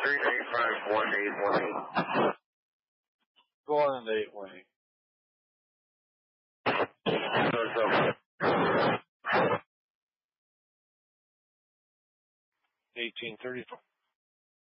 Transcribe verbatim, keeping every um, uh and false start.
three eight five one eight one eight. Go on into eight one eight. eighteen thirty-four.